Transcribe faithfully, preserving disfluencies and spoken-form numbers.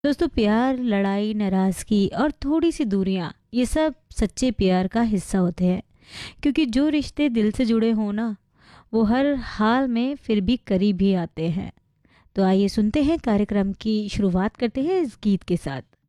दोस्तों, प्यार, लड़ाई, नाराजगी और थोड़ी सी दूरियां, ये सब सच्चे प्यार का हिस्सा होते हैं। क्योंकि जो रिश्ते दिल से जुड़े हों ना, वो हर हाल में फिर भी करीब ही आते हैं। तो आइए सुनते हैं, कार्यक्रम की शुरुआत करते हैं इस गीत के साथ।